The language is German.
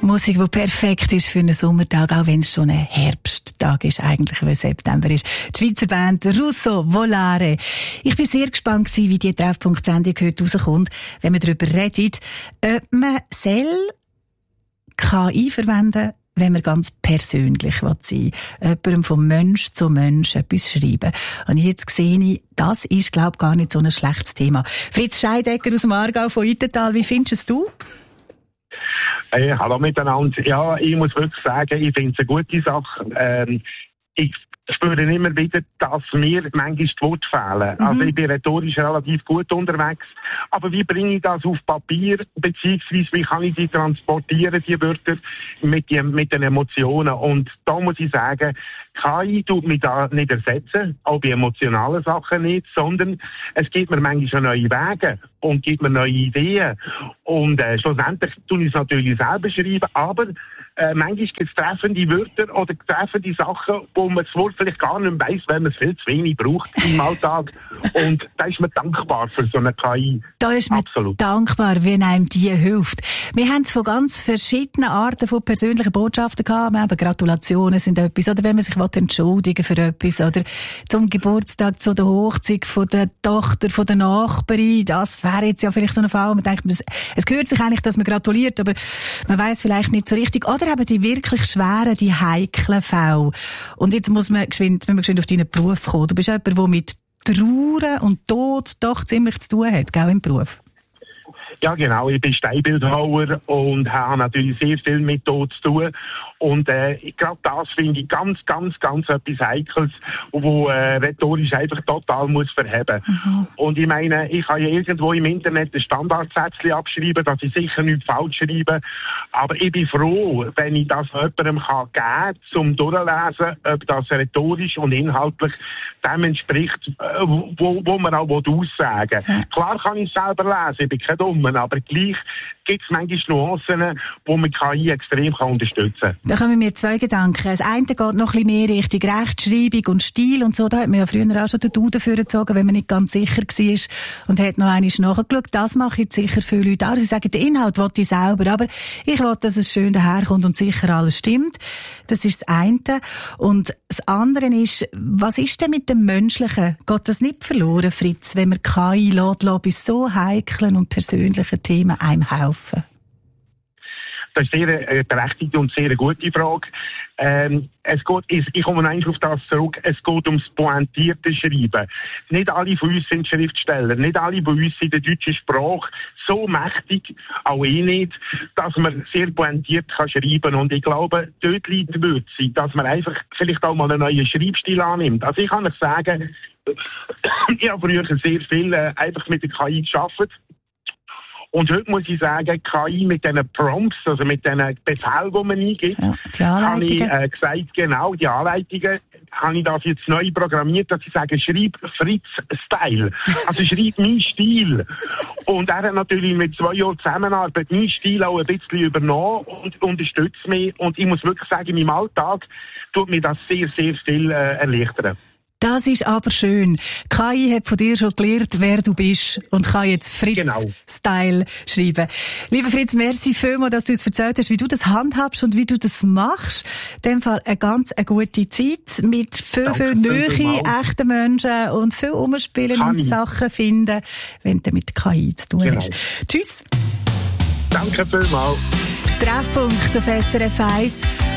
Musik, die perfekt ist für einen Sommertag, auch wenn es schon ein Herbsttag ist, eigentlich, weil September ist. Die Schweizer Band Russo Volare. Ich bin sehr gespannt gewesen, wie die Treffpunkt-Sendung heute rauskommt, wenn wir darüber reden, ob man KI verwenden, wenn man ganz persönlich sein will. Jemandem von Mensch zu Mensch etwas schreiben. Und jetzt sehe ich, das ist, glaube ich, gar nicht so ein schlechtes Thema. Fritz Scheidegger aus dem Aargau von Uetertal, wie findest du es? Hey, hallo miteinander. Ja, ich muss wirklich sagen, ich finde es eine gute Sache. Ich spüre immer wieder, dass mir manchmal die Worte fehlen. Also ich bin rhetorisch relativ gut unterwegs. Aber wie bringe ich das auf Papier, beziehungsweise wie kann ich die transportieren, die Wörter, mit den Emotionen? Und da muss ich sagen, KI tut mich da nicht ersetzen, auch bei emotionalen Sachen nicht, sondern es gibt mir manchmal neue Wege und gibt mir neue Ideen. Und schlussendlich tue ich es natürlich selber schreiben, aber manchmal gibt es treffende Wörter oder treffende Sachen, wo man das Wort vielleicht gar nicht weiss, weil man es viel zu wenig braucht im Alltag. Und da ist man dankbar für so eine KI. Da ist man dankbar, wenn einem die hilft. Wir haben es von ganz verschiedenen Arten von persönlichen Botschaften gehabt. Wir haben Gratulationen sind etwas, oder wenn man sich entschuldigen für etwas, oder zum Geburtstag, zu der Hochzeit von der Tochter, von der Nachbarin. Das wäre jetzt ja vielleicht so ein Fall, man denkt, es gehört sich eigentlich, dass man gratuliert, aber man weiss vielleicht nicht so richtig. Oder eben die wirklich schweren, die heiklen Fälle. Und jetzt muss man geschwind auf deinen Beruf kommen. Du bist jemand, der mit Trauer und Tod doch ziemlich zu tun hat, gell, im Beruf? Ja, genau. Ich bin Steinbildhauer und habe natürlich sehr viel mit Tod zu tun. Und gerade das finde ich ganz etwas Heikles, wo rhetorisch einfach total muss verheben. Und ich meine, ich kann ja irgendwo im Internet ein Standardsätzchen abschreiben, dass ich sicher nichts falsch schreibe. Aber ich bin froh, wenn ich das jemandem geben kann, zum Durchlesen, ob das rhetorisch und inhaltlich dem entspricht, wo man auch aussagen will. Klar kann ich es selber lesen, ich bin kein Dummer, aber gleich gibt es manchmal Nuancen, wo man KI extrem unterstützen kann. Da kommen mir zwei Gedanken. Das eine geht noch ein bisschen mehr Richtung Rechtschreibung und Stil und so. Da hat man ja früher auch schon den Duden vorgezogen, wenn man nicht ganz sicher war und hat noch einmal nachgeschaut. Das mache jetzt sicher viele Leute auch. Sie sagen, den Inhalt will ich selber, aber ich will, dass es schön daherkommt und sicher alles stimmt. Das ist das eine. Und das andere ist, was ist denn mit dem Menschlichen? Geht das nicht verloren, Fritz, wenn man KI lässt, bei so heiklen und persönlichen Themen einem helfen? Das ist eine berechtigte und sehr gute Frage. Ich komme eigentlich auf das zurück, es geht ums pointierte Schreiben. Nicht alle von uns sind Schriftsteller, nicht alle von uns sind der deutschen Sprache so mächtig, auch ich nicht, dass man sehr pointiert kann schreiben. Und ich glaube, dort liegt die Würze, dass man einfach vielleicht auch mal einen neuen Schreibstil annimmt. Also ich kann euch sagen, ich habe früher sehr viel einfach mit der KI gearbeitet. Und heute muss ich sagen, KI mit diesen Prompts, also mit diesen Befehlen, die man eingibt, habe ich gesagt, genau, die Anleitungen, habe ich das jetzt neu programmiert, dass ich sage, schreib Fritz-Style. Also schreib meinen Stil. Und er hat natürlich mit 2 Jahren Zusammenarbeit meinen Stil auch ein bisschen übernommen und unterstützt mich. Und ich muss wirklich sagen, in meinem Alltag tut mir das sehr, sehr viel erleichtern. Das ist aber schön. KI hat von dir schon gelernt, wer du bist und kann jetzt Fritz-Style schreiben. Lieber Fritz, merci vielmals, dass du uns erzählt hast, wie du das handhabst und wie du das machst. In dem Fall eine ganz gute Zeit mit viel Nähe, echten Menschen und viel Umspielen und Sachen finden, wenn du mit KI zu tun hast. Tschüss. Danke vielmals. Treffpunkt auf SRF 1.